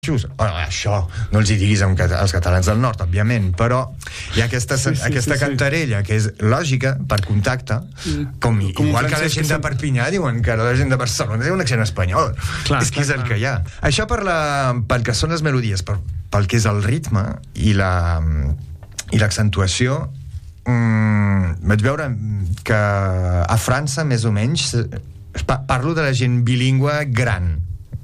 Això no els hi diguis als catalans del nord, òbviament, però hi ha aquesta cantarella que és lògica per contacte, igual que la gent de Perpinyà diuen que la gent de Barcelona té un accent espanyol. És que és el que hi ha. Això pel que són les melodies, pel que és el ritme i l'accentuació, vaig veure que a França, més o menys, parlo de la gent bilingüe gran,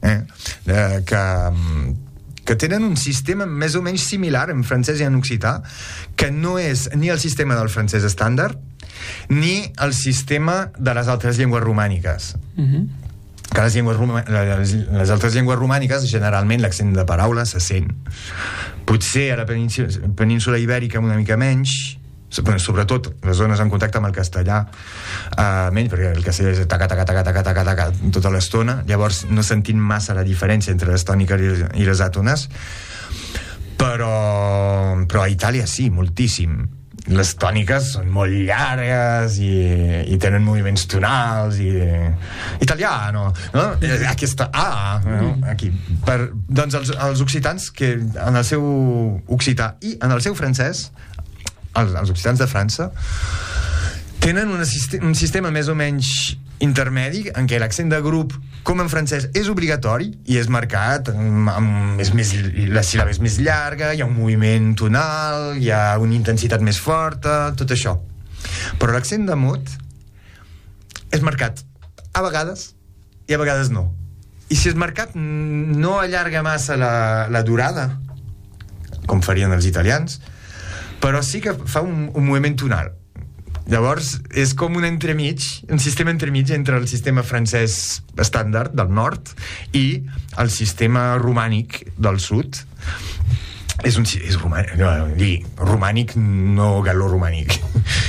que tenen un sistema més o menys similar en francès i en occità, que no és ni el sistema del francès estàndard ni el sistema de les altres llengües romàniques. Que les altres llengües romàniques, generalment l'accent de paraula se sent. Potser a la península ibèrica una mica menys, sobretot les zones en contacte amb el castellà menys, perquè el castellà és taca tota l'estona, llavors no sentim massa la diferència entre les tòniques i les àtones, però a Itàlia sí, moltíssim. Les tòniques són molt llargues i tenen moviments tonals i italiano, no? Aquesta A, no? Aquí. Doncs els occitans, que en el seu occità i en el seu francès, els occitans de França tenen un sistema més o menys intermedi en què l'accent de grup, com en francès, és obligatori i és marcat, la síl·laba és més llarga, hi ha un moviment tonal, hi ha una intensitat més forta, tot això. Però l'accent de mot és marcat a vegades i a vegades no. I si és marcat no allarga massa la durada, com farien els italians, però sí que fa un moviment tonal. Llavors és com un sistema entremig entre el sistema francès estàndard del nord i el sistema romànic del sud. És romànic, no gal·loromànic.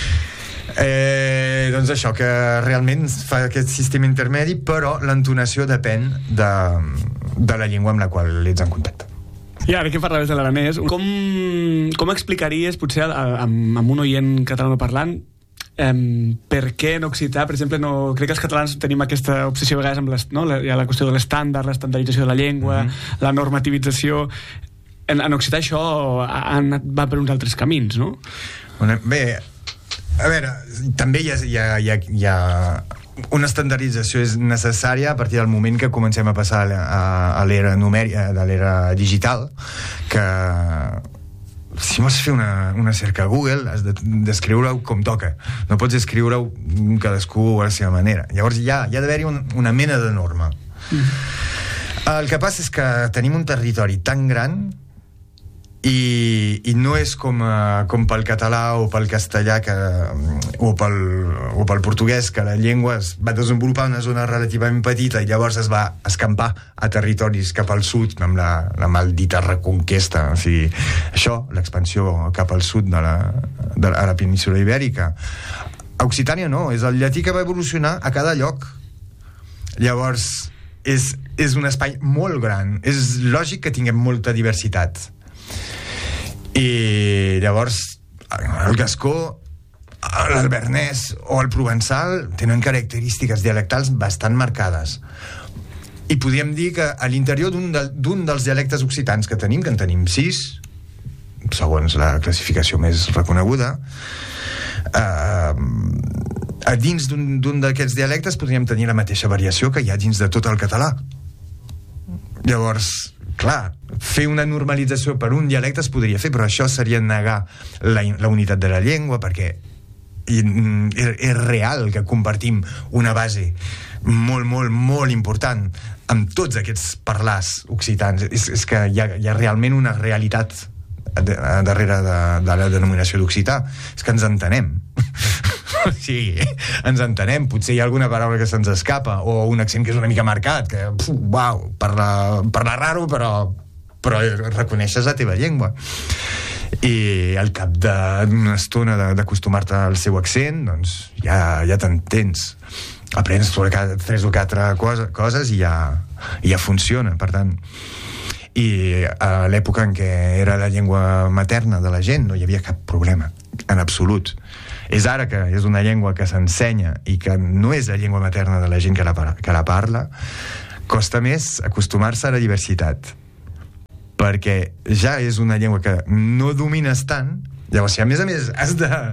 Doncs això, que realment fa aquest sistema intermedi, però l'entonació depèn de la llengua amb la qual ets en contacte. I ara que parlaves de l'aranès, com explicaries, potser amb un oient catalanoparlant, per què en occità, per exemple, crec que els catalans tenim aquesta obsessió a vegades amb hi ha la qüestió de l'estàndard, l'estandardització de la llengua, la normativització. En occità això va per uns altres camins, no? Bé, a veure, també hi ha una estandardització és necessària a partir del moment que comencem a passar a l'era numèrica, de l'era digital, que si vols fer una cerca a Google has d'escriure-ho com toca, no pots escriure-ho cadascú a la seva manera. Llavors hi ha d'haver-hi una mena de norma. El que passa és que tenim un territori tan gran i no és com pel català o pel castellà o pel portuguès, que la llengua es va desenvolupar en una zona relativament petita i llavors es va escampar a territoris cap al sud amb la maldita reconquesta. O sigui, això, l'expansió cap al sud a la península ibèrica. A Occitània no, és el llatí que va evolucionar a cada lloc. Llavors és un espai molt gran, és lògic que tinguem molta diversitat. I llavors el gascó, l'albernès o el provençal tenen característiques dialectals bastant marcades, i podríem dir que a l'interior d'un dels dialectes occitans que en tenim 6 segons la classificació més reconeguda, a dins d'un d'aquests dialectes podríem tenir la mateixa variació que hi ha dins de tot el català. Llavors, clar, fer una normalització per un dialecte es podria fer, però això seria negar la unitat de la llengua, perquè és real que compartim una base molt, molt, molt important amb tots aquests parlars occitans. És que hi ha realment una realitat darrere de la denominació d'occità. És que ens entenem. Sí, ens entenem. Potser hi ha alguna paraula que se'ns escapa, o un accent que és una mica marcat, que, uau, parla raro, però reconeixes la teva llengua. I al cap d'una estona d'acostumar-te al seu accent, doncs ja t'entens. Aprens 3 o 4 coses i ja funciona. Per tant, i a l'època en què era la llengua materna de la gent no hi havia cap problema, en absolut. És ara que és una llengua que s'ensenya i que no és la llengua materna de la gent que la parla, costa més acostumar-se a la diversitat. perquè ja és una llengua que no domines tant. Llavors, si a més has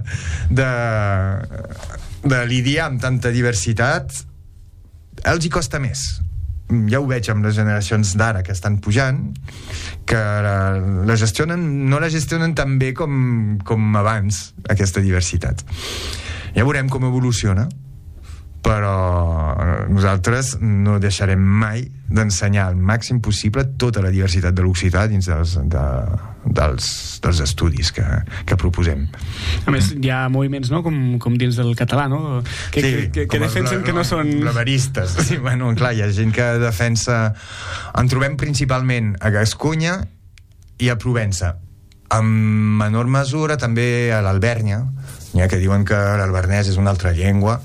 de lidiar amb tanta diversitat, els hi costa més. Ja ho veig amb les generacions d'ara que estan pujant, que no la gestionen tan bé com abans, aquesta diversitat. Ja veurem com evoluciona, però nosaltres no deixarem mai d'ensenyar al màxim possible tota la diversitat de l'occità dins dels estudis que proposem. A més, hi ha moviments, no?, com dins del català, no?, que defensen que no són... Blaveristes. Sí, bueno, clar, hi ha gent que defensa... En trobem principalment a Gascunya i a Provença. En menor mesura també a l'Albèrnia. N'hi ha que diuen que l'albernès és una altra llengua.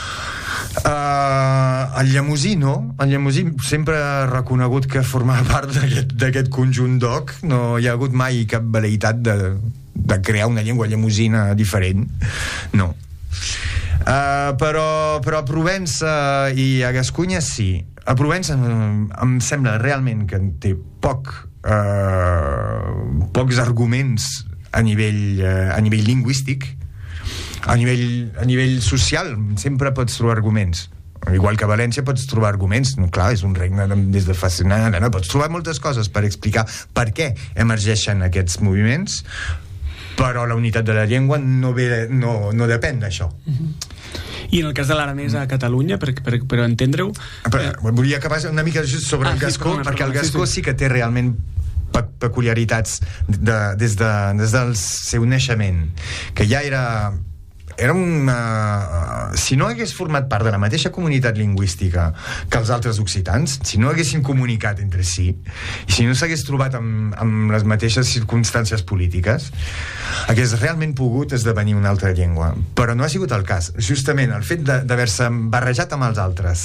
El llemosí no. El llemosí sempre ha reconegut que formava part d'aquest conjunt d'oc. No hi ha hagut mai cap velleïtat de crear una llengua llemosina diferent, no. Però a Provença i a Gascunya sí. A Provença em sembla realment que té pocs arguments a nivell lingüístic. A nivell social sempre pots trobar arguments, igual que a València pots trobar arguments, clar, és un regne des de fascinant, no? Pots trobar moltes coses per explicar per què emergeixen aquests moviments, però la unitat de la llengua no depèn d'això. I en el cas de l'aranès a Catalunya, per entendre-ho... Volia acabar una mica just sobre el gascó, perquè el gascó sí que té realment peculiaritats des del seu naixement, que ja era si no hagués format part de la mateixa comunitat lingüística que els altres occitans, si no haguessin comunicat entre si, i si no s'hagués trobat amb les mateixes circumstàncies polítiques, hagués realment pogut esdevenir una altra llengua. Però no ha sigut el cas. Justament el fet d'haver-se barrejat amb els altres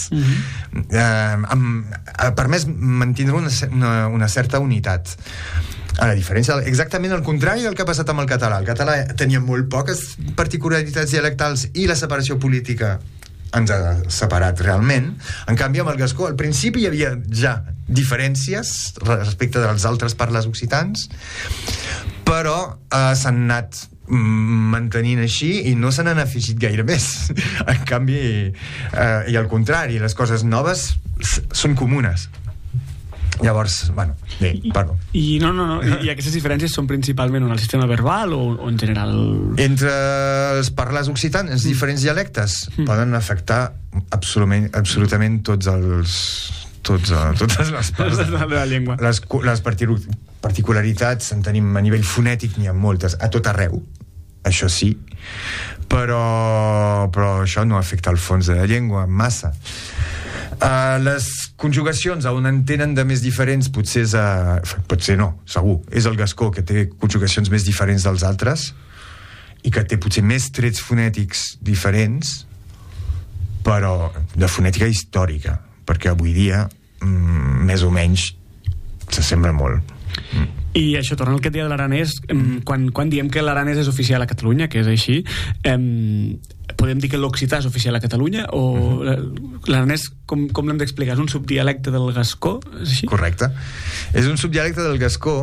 ha permès mantenir una certa unitat. A la diferència, exactament el contrari del que ha passat amb el català. El català tenia molt poques particularitats dialectals i la separació política ens ha separat realment. En canvi, amb el gascó, al principi hi havia ja diferències respecte dels altres parles occitans, però s'han anat mantenint així i no se n'han afegit gaire més. En canvi, i al contrari, les coses noves són comunes. Llavors, bueno, bé, perdó. I aquestes diferències són principalment en el sistema verbal o en general? Entre els parlars occitans, els diferents dialectes poden afectar absolutament totes les parts de la llengua. Les particularitats en tenim a nivell fonètic, n'hi ha moltes a tot arreu, això sí, però això no afecta el fons de la llengua massa. Les conjugacions on en tenen de més diferents potser no, segur és el gascó, que té conjugacions més diferents dels altres i que té potser més trets fonètics diferents, però de fonètica històrica, perquè avui dia més o menys s'assembla molt. I això, tornant al que et deia de l'aranès, quan diem que l'aranès és oficial a Catalunya, que és així, podem dir que l'occità és oficial a Catalunya, o l'aranès, com l'hem d'explicar? És un subdialecte del gascó? És així? Correcte. És un subdialecte del gascó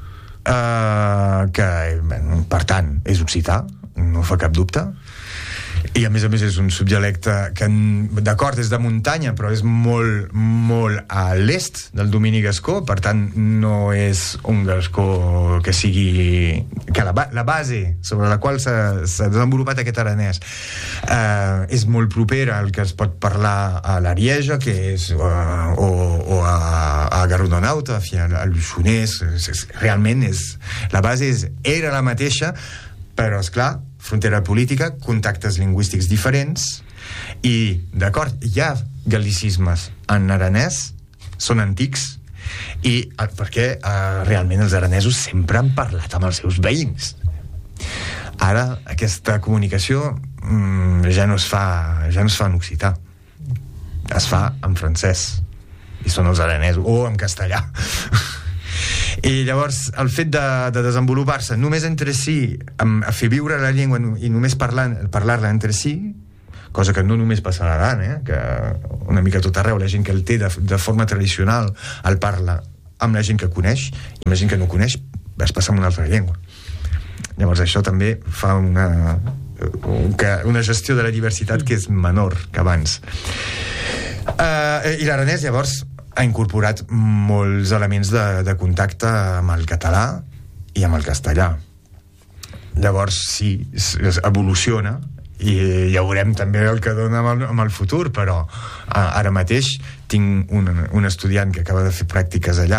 que, per tant, és occità, no fa cap dubte, i a més és un subdialecte que, d'acord, és de muntanya, però és molt, molt a l'est del domini gascó, per tant no és un gascó que sigui que la base sobre la qual s'ha desenvolupat aquest aranès és molt propera al que es pot parlar a l'Arieja, que és o a Gardonauta, al Lluçonès. Realment la base era la mateixa, però esclar, frontera política, contactes lingüístics diferents i, d'acord, hi ha gal·licismes en aranès, són antics, i perquè realment els aranesos sempre han parlat amb els seus veïns. Ara aquesta comunicació ja no es fa en occità, es fa en francès, i són els aranesos, o en castellà. I llavors el fet de desenvolupar-se només entre si, a fer viure la llengua i només parlar-la entre si, cosa que no només passa a l'Aran, que una mica tot arreu la gent que el té de forma tradicional el parla amb la gent que coneix, i amb la gent que no coneix vas passar amb una altra llengua. Llavors això també fa una gestió de la diversitat que és menor que abans. I l'aranès llavors ha incorporat molts elements de contacte amb el català i amb el castellà. Llavors sí, es evoluciona, i ja veurem també el que dona amb el futur, però ara mateix tinc un estudiant que acaba de fer pràctiques allà,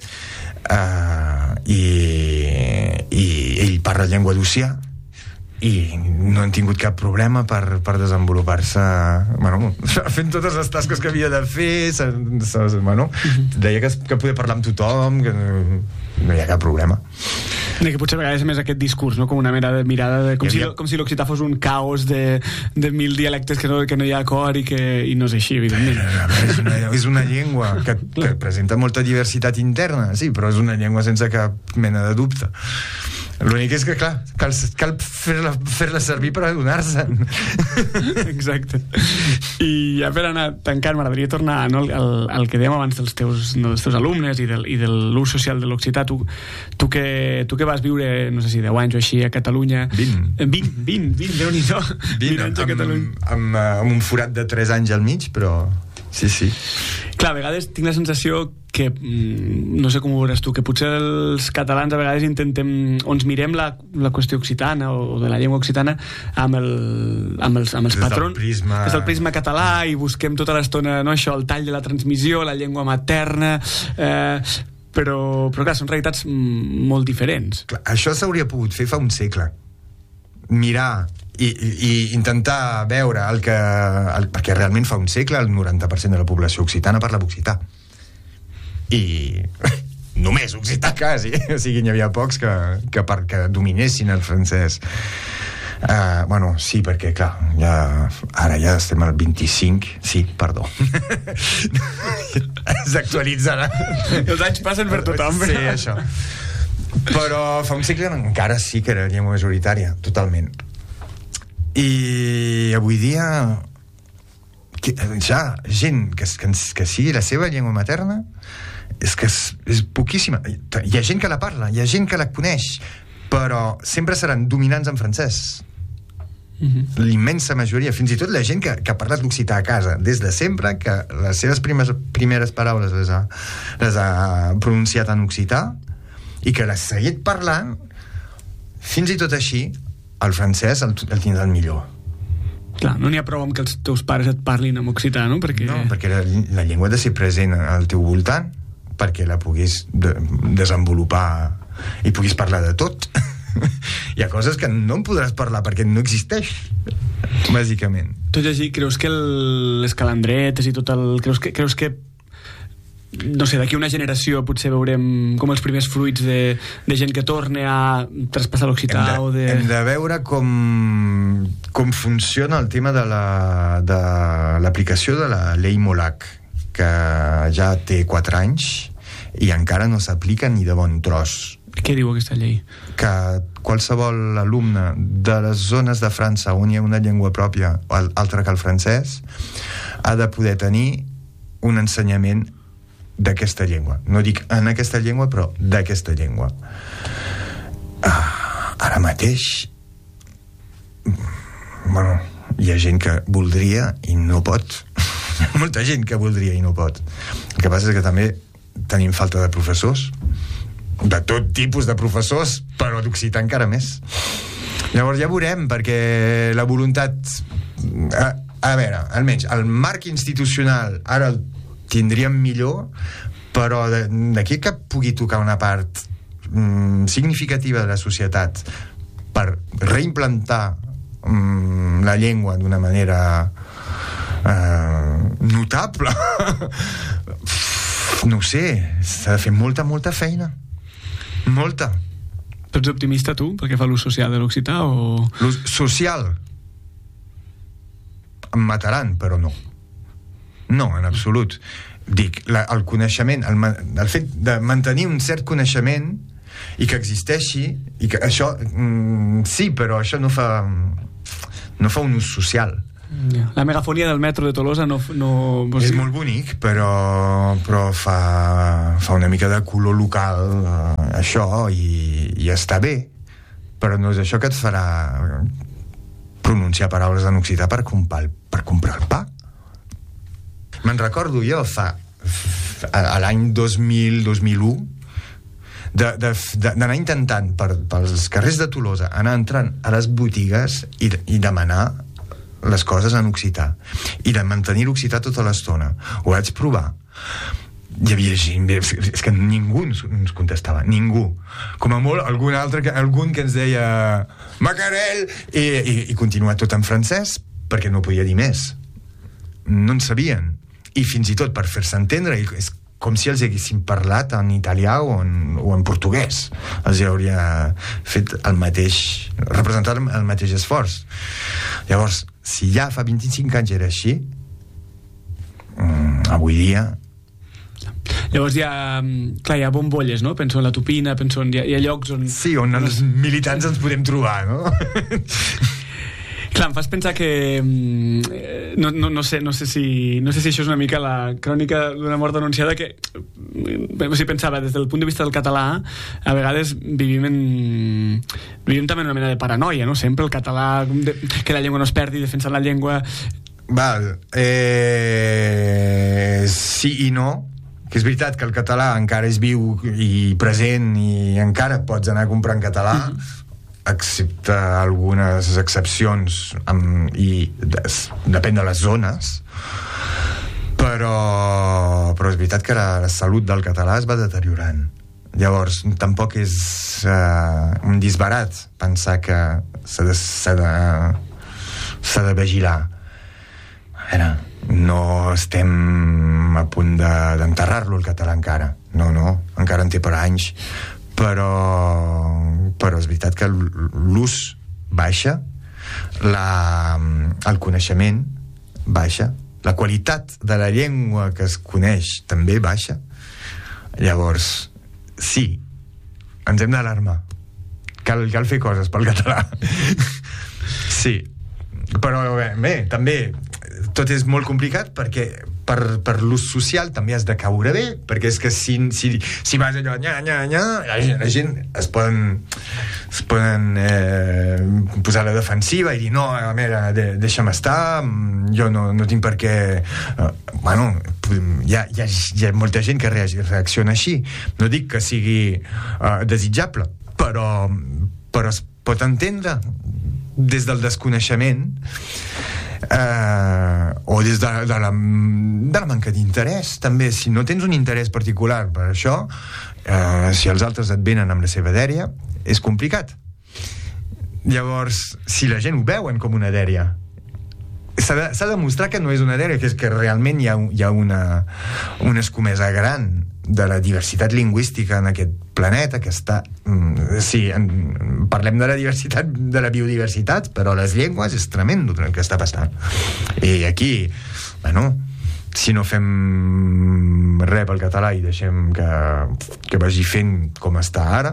i ell parla llengua d'Ossià i no han tingut cap problema per desenvolupar-se, fent totes les tasques que havia de fer. Deia que podia parlar amb tothom, que no hi ha cap problema. Que potser a vegades més aquest discurs, no? Com una mera de mirada com si l'occità fos un caos de 1.000 dialectes que no hi ha acord i no és així, evidentment. És una llengua que presenta molta diversitat interna, sí, però és una llengua sense cap mena de dubte. L'únic és que, clar, cal fer-la servir per adonar-se'n. Exacte. I ja per anar tancant, m'agradaria tornar al que dèiem abans dels teus alumnes i de l'ús social de l'occità. Tu que vas viure, no sé si 10 anys o així a Catalunya... 20, Déu-n'hi-do. 20 anys a Catalunya. Amb un forat de 3 anys al mig, però... Sí. Clar, a vegades tinc la sensació que, no sé com ho veuràs tu, que potser els catalans a vegades intentem, o ens mirem la qüestió occitana o de la llengua occitana amb els patrons des del prisma català, i busquem tota l'estona, no, això, el tall de la transmissió, la llengua materna, però clar, són realitats molt diferents. Clar, això s'hauria pogut fer fa un segle, mirar i intentar veure perquè realment fa un segle el 90% de la població occitana parlava occità, i només occità quasi, o sigui, n'hi havia pocs que dominessin el francès. Sí, perquè clar, ara ja estem al 25. Sí, perdó. S'actualitzarà. Els anys passen per tothom. Sí, això. Però fa un segle encara sí que era llengua majoritària, totalment. I avui dia ja gent que sigui la seva llengua materna és que és poquíssima. Hi ha gent que la parla, hi ha gent que la coneix, però sempre seran dominants en francès. L'immensa majoria, fins i tot la gent que ha parlat l'occità a casa des de sempre, que les seves primeres paraules les ha pronunciat en occità i que l'ha seguit parlant, fins i tot així el francès el tindrà el millor. Clar, no n'hi ha prou amb que els teus pares et parlin en occità, no? Perquè la llengua ha de ser present al teu voltant perquè la puguis desenvolupar i puguis parlar de tot. Hi ha coses que no en podràs parlar perquè no existeix, bàsicament. Tot i així, creus que les calandretes i tot el... Creus que no sé, d'aquí una generació potser veurem com els primers fruits de gent que torna a traspassar l'occità Hem de veure com funciona el tema de l'aplicació de la llei Molac, que ja té 4 anys i encara no s'aplica ni de bon tros. Què diu aquesta llei? Que qualsevol alumne de les zones de França on hi ha una llengua pròpia altra que el francès ha de poder tenir un ensenyament d'aquesta llengua. No dic en aquesta llengua, però d'aquesta llengua. Ara mateix hi ha gent que voldria i no pot. Hi ha molta gent que voldria i no pot. El que passa és que també tenim falta de professors, de tot tipus de professors, però d'occità encara més. Llavors ja veurem, perquè la voluntat... A veure, almenys el marc institucional ara el tindríem millor, però d'aquí que pugui tocar una part significativa de la societat per reimplantar la llengua d'una manera notable, no ho sé, s'ha de fer molta feina, molta. Tu ets optimista, tu, pel que fa a l'ús social de l'occità, o...? L'ús social em mataran, però no, en absolut. Dic, el coneixement, el fet de mantenir un cert coneixement i que existeixi, i que això sí, però això no fa un ús social. La megafonia del metro de Tolosa no... És molt bonic, però fa una mica de color local, això, i està bé, però no és això que et farà pronunciar paraules en occità per comprar el pa. Me'n recordo jo a l'any 2000-2001 d'anar intentant pels carrers de Tolosa, anar entrant a les botigues i demanar les coses en occità i de mantenir l'occità tota l'estona. Ho vaig provar. Hi havia gent, és que ningú ens contestava, ningú. Com a molt algun que ens deia Macarel, i continuar tot en francès perquè no podia dir més. No en sabien. I fins i tot per fer-se entendre, és com si els haguessin parlat en italià o en portuguès. Els hauria fet representat el mateix esforç. Llavors, si ja fa 25 anys era així, avui dia... Llavors hi ha bombolles, no? Penso en la Tupina, penso en... Hi ha llocs on... Sí, on els militants ens podem trobar, no? Clar, em fas pensar que no sé si això és una mica la crònica d'una mort anunciada, que si pensava des del punt de vista del català, a vegades vivim també en una mena de paranoia, no? Sempre el català, que la llengua no es perdi, defensant la llengua... Val, sí i no, que és veritat que el català encara és viu i present i encara pots anar a comprar en català, excepte algunes excepcions i depèn de les zones, però és veritat que la salut del català es va deteriorant. Llavors tampoc és un disbarat pensar que s'ha de vigilar. A veure, no estem a punt d'enterrar-lo el català encara, no, encara en té per anys, però és veritat que l'ús baixa, el coneixement baixa, la qualitat de la llengua que es coneix també baixa. Llavors, sí, ens hem d'alarmar. Cal fer coses pel català. Sí, però bé, també tot és molt complicat perquè per l'ús social també has de caure bé, perquè és que si vas allò la gent es poden posar a la defensiva i dir no, a veure, deixa'm estar, jo no tinc per què... hi ha molta gent que reacciona així. No dic que sigui desitjable, però es pot entendre des del desconeixement o des de la manca d'interès també. Si no tens un interès particular per això, si els altres et venen amb la seva dèria, és complicat. Llavors, si la gent ho veuen com una dèria, s'ha de demostrar que no és una dèria, que és que realment hi ha una escomesa gran de la diversitat lingüística en aquest planeta que està... Sí, parlem de la diversitat, de la biodiversitat, però les llengües és tremendo el que està passant. I aquí, si no fem res pel català i deixem que vagi fent com està ara,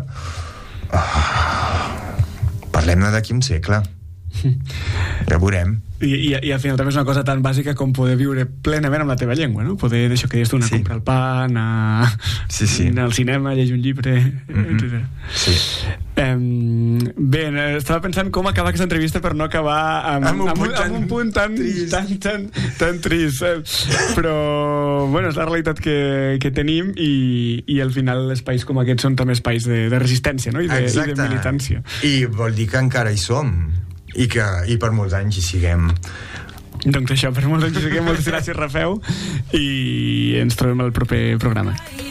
parlem-ne d'aquí un segle. Ja veurem. I al final també és una cosa tan bàsica com poder viure plenament amb la teva llengua, no? Poder, d'això que deies tu, anar a comprar el pa, anar al cinema, llegir un llibre, etc. Sí. Bé, estava pensant com acabar aquesta entrevista per no acabar amb un punt tan trist. Però, bueno, és la realitat que tenim i al final espais com aquests són també espais de resistència, no? I de militància. I vol dir que encara hi som. I per molts anys hi siguem. Doncs això, per molts anys hi siguem. Moltes gràcies, Rafeu, i ens trobem al proper programa.